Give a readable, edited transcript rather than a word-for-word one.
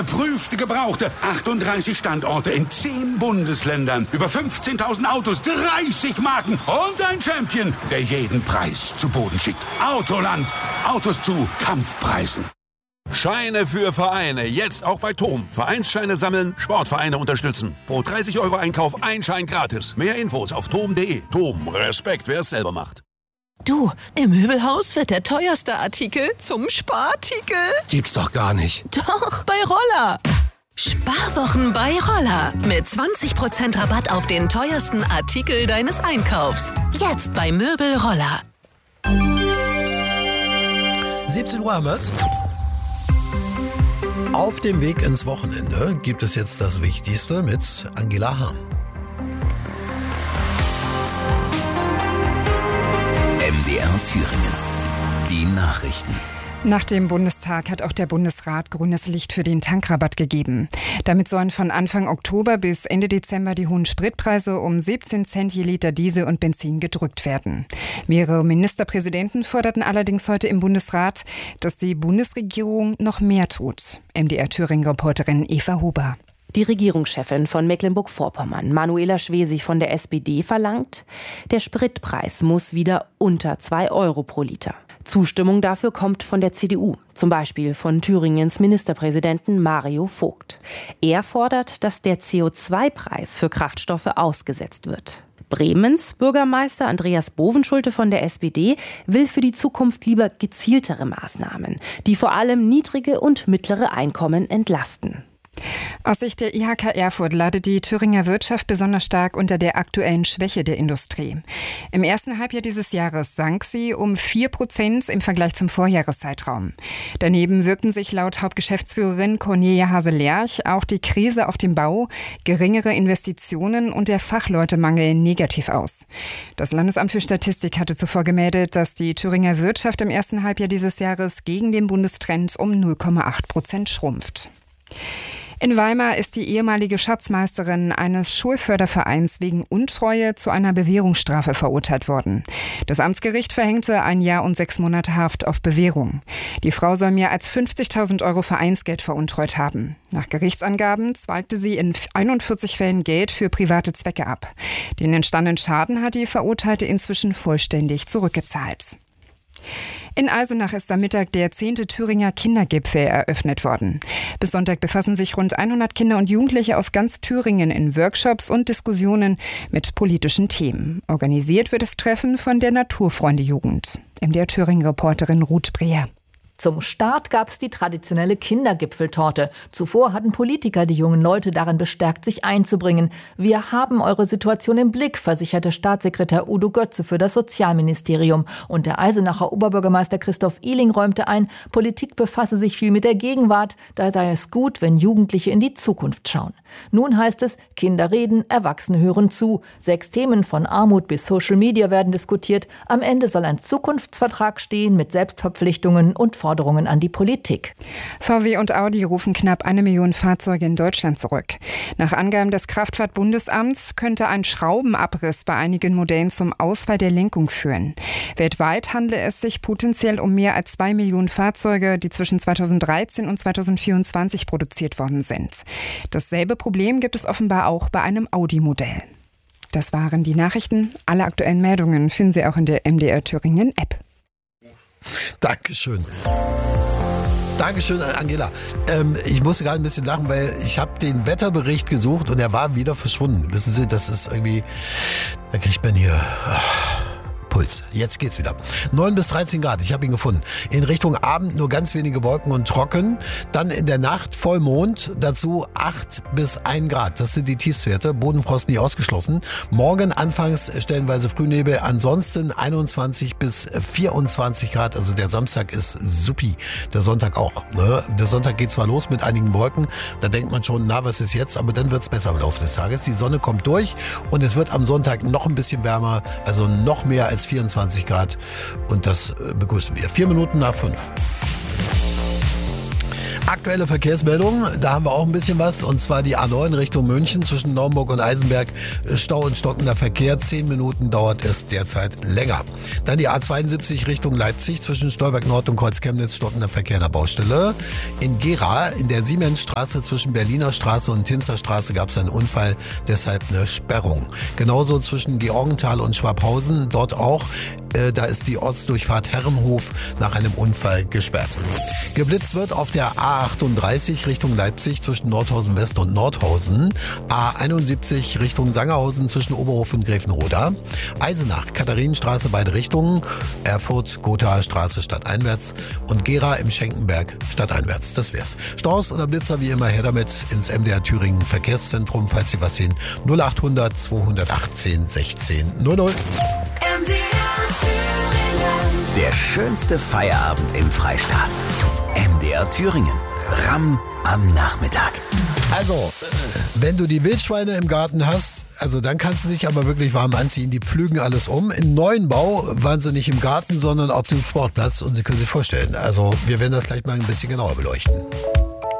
Prüfte Gebrauchte, 38 Standorte in 10 Bundesländern, über 15.000 Autos, 30 Marken und ein Champion, der jeden Preis zu Boden schickt. Autoland, Autos zu Kampfpreisen. Scheine für Vereine, jetzt auch bei TOM. Vereinsscheine sammeln, Sportvereine unterstützen. Pro 30 € Einkauf ein Schein gratis. Mehr Infos auf tom.de. TOM, Respekt, wer es selber macht. Du, im Möbelhaus wird der teuerste Artikel zum Sparartikel. Gibt's doch gar nicht. Doch, bei Roller. Sparwochen bei Roller. Mit 20% Rabatt auf den teuersten Artikel deines Einkaufs. Jetzt bei Möbel Roller. 17 Uhr haben wir's. Auf dem Weg ins Wochenende gibt es jetzt das Wichtigste mit Angela Hahn. MDR Thüringen. Die Nachrichten. Nach dem Bundestag hat auch der Bundesrat grünes Licht für den Tankrabatt gegeben. Damit sollen von Anfang Oktober bis Ende Dezember die hohen Spritpreise um 17 Cent je Liter Diesel und Benzin gedrückt werden. Mehrere Ministerpräsidenten forderten allerdings heute im Bundesrat, dass die Bundesregierung noch mehr tut. MDR Thüringen-Reporterin Eva Huber. Die Regierungschefin von Mecklenburg-Vorpommern, Manuela Schwesig von der SPD, verlangt, der Spritpreis muss wieder unter 2 € pro Liter. Zustimmung dafür kommt von der CDU, zum Beispiel von Thüringens Ministerpräsidenten Mario Vogt. Er fordert, dass der CO2-Preis für Kraftstoffe ausgesetzt wird. Bremens Bürgermeister Andreas Bovenschulte von der SPD will für die Zukunft lieber gezieltere Maßnahmen, die vor allem niedrige und mittlere Einkommen entlasten. Aus Sicht der IHK Erfurt leidet die Thüringer Wirtschaft besonders stark unter der aktuellen Schwäche der Industrie. Im ersten Halbjahr dieses Jahres sank sie um 4% im Vergleich zum Vorjahreszeitraum. Daneben wirkten sich laut Hauptgeschäftsführerin Cornelia Hase-Lerch auch die Krise auf dem Bau, geringere Investitionen und der Fachleutemangel negativ aus. Das Landesamt für Statistik hatte zuvor gemeldet, dass die Thüringer Wirtschaft im ersten Halbjahr dieses Jahres gegen den Bundestrend um 0,8% schrumpft. In Weimar ist die ehemalige Schatzmeisterin eines Schulfördervereins wegen Untreue zu einer Bewährungsstrafe verurteilt worden. Das Amtsgericht verhängte 1 Jahr und 6 Monate Haft auf Bewährung. Die Frau soll mehr als 50.000 € Vereinsgeld veruntreut haben. Nach Gerichtsangaben zweigte sie in 41 Fällen Geld für private Zwecke ab. Den entstandenen Schaden hat die Verurteilte inzwischen vollständig zurückgezahlt. In Eisenach ist am Mittag der 10. Thüringer Kindergipfel eröffnet worden. Bis Sonntag befassen sich rund 100 Kinder und Jugendliche aus ganz Thüringen in Workshops und Diskussionen mit politischen Themen. Organisiert wird das Treffen von der Naturfreunde-Jugend. MDR Thüringen-Reporterin Ruth Breher. Zum Start gab es die traditionelle Kindergipfeltorte. Zuvor hatten Politiker die jungen Leute darin bestärkt, sich einzubringen. Wir haben eure Situation im Blick, versicherte Staatssekretär Udo Götze für das Sozialministerium. Und der Eisenacher Oberbürgermeister Christoph Ihling räumte ein, Politik befasse sich viel mit der Gegenwart. Da sei es gut, wenn Jugendliche in die Zukunft schauen. Nun heißt es, Kinder reden, Erwachsene hören zu. 6 Themen von Armut bis Social Media werden diskutiert. Am Ende soll ein Zukunftsvertrag stehen mit Selbstverpflichtungen und Forderungen an die Politik. VW und Audi rufen knapp 1 Million Fahrzeuge in Deutschland zurück. Nach Angaben des Kraftfahrtbundesamts könnte ein Schraubenabriss bei einigen Modellen zum Ausfall der Lenkung führen. Weltweit handle es sich potenziell um mehr als 2 Millionen Fahrzeuge, die zwischen 2013 und 2024 produziert worden sind. Dasselbe Problem gibt es offenbar auch bei einem Audi-Modell. Das waren die Nachrichten. Alle aktuellen Meldungen finden Sie auch in der MDR Thüringen App. Dankeschön. Dankeschön, Angela. Ich musste gerade ein bisschen lachen, weil ich habe den Wetterbericht gesucht und er war wieder verschwunden. Wissen Sie, das ist irgendwie, da kriegt man hier Puls. Jetzt geht's wieder. 9 bis 13 Grad, ich habe ihn gefunden. In Richtung Abend nur ganz wenige Wolken und trocken. Dann in der Nacht Vollmond, dazu 8 bis 1 Grad. Das sind die Tiefstwerte. Bodenfrost nicht ausgeschlossen. Morgen anfangs stellenweise Frühnebel, ansonsten 21 bis 24 Grad. Also der Samstag ist supi. Der Sonntag auch. Ne? Der Sonntag geht zwar los mit einigen Wolken, da denkt man schon, na was ist jetzt? Aber dann wird's besser im Laufe des Tages. Die Sonne kommt durch und es wird am Sonntag noch ein bisschen wärmer, also noch mehr als 24 Grad und das begrüßen wir. 4 Minuten nach 5. Aktuelle Verkehrsmeldung, da haben wir auch ein bisschen was, und zwar die A9 Richtung München zwischen Naumburg und Eisenberg. Stau und stockender Verkehr, 10 Minuten dauert es derzeit länger. Dann die A72 Richtung Leipzig zwischen Stolberg Nord und Kreuz-Chemnitz, stockender Verkehr in der Baustelle. In Gera, in der Siemensstraße zwischen Berliner Straße und Tinzer Straße gab es einen Unfall, deshalb eine Sperrung. Genauso zwischen Georgenthal und Schwabhausen, dort auch, da ist die Ortsdurchfahrt Herrenhof nach einem Unfall gesperrt. Geblitzt wird auf der A38 Richtung Leipzig zwischen Nordhausen West und Nordhausen, A71 Richtung Sangerhausen zwischen Oberhof und Gräfenroda, Eisenach, Katharinenstraße beide Richtungen, Erfurt, Gothaer Straße stadteinwärts und Gera im Schenkenberg stadteinwärts. Das wär's. Staus oder Blitzer wie immer her damit ins MDR Thüringen Verkehrszentrum, falls Sie was sehen, 0800 218 16 00. Der schönste Feierabend im Freistaat. MDR Thüringen. Ramm am Nachmittag. Also, wenn du die Wildschweine im Garten hast, also dann kannst du dich aber wirklich warm anziehen. Die pflügen alles um. In Neuenbau waren sie nicht im Garten, sondern auf dem Sportplatz. Und Sie können sich vorstellen, also wir werden das gleich mal ein bisschen genauer beleuchten.